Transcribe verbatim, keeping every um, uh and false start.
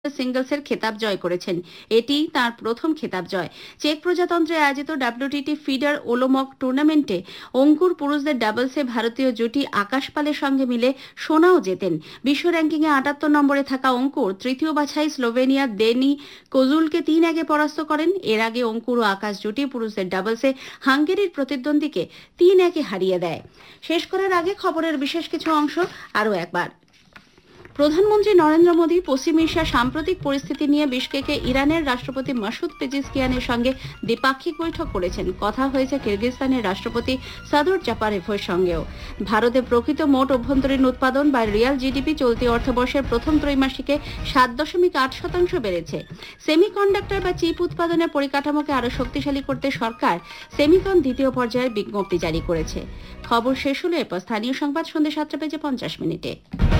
সিঙ্গলসের খেতাব জয় করেছেন। এটি তার প্রথম খেতাব জয়। চেক প্রজাতন্ত্রে আয়োজিত ডাব্লিউটিটি ফিডার ওলোমক টুর্নামেন্টে অঙ্কুর পুরুষদের ডাবলসে ভারতীয় জুটি আকাশ পালের সঙ্গে মিলে সোনাও জেতেন। বিশ্ব র্যাঙ্কিংয়ে আটাত্তর নম্বরে থাকা অঙ্কুর তৃতীয় বাছাই স্লোভেনিয়ার দেনি কোজুলকে তিন একে পরাস্ত করেন। এর আগে অঙ্কুর ও আকাশ জুটি পুরুষদের ডাবলসে হাঙ্গেরির প্রতিদ্বন্দ্বীকে তিন একে হারিয়ে দেয়। শেষ করার আগে খবরের বিশেষ কিছু অংশ আরও একবার। প্রধানমন্ত্রী নরেন্দ্র মোদী পশ্চিম এশিয়ার সাম্প্রতিক পরিস্থিতি নিয়ে বিশকেকে ইরানের রাষ্ট্রপতি মাসুদ পেজিশকিয়ানের সঙ্গে দ্বিপাক্ষিক বৈঠক করেছেন। কথা হয়েছে কিরগিজস্তানের রাষ্ট্রপতি সাদর জাপারেভের সঙ্গেও। ভারতে প্রকৃত মোট অভ্যন্তরীণ উৎপাদন বা রিয়াল জিডিপি চলতি অর্থবর্ষের প্রথম ত্রৈমাসিকে সাত দশমিক আট শতাংশ বেড়েছে। সেমিকন্ডাক্টর বা চিপ উৎপাদনের পরিকাঠামোকে আরও শক্তিশালী করতে সরকার সেমিকন দ্বিতীয় পর্যায়ের বিজ্ঞপ্তি জারি করেছে। খবর শেষ হলো। এরপর স্থানীয় সংবাদ সন্ধ্যে সাতটা বেজে পঞ্চাশ মিনিটে।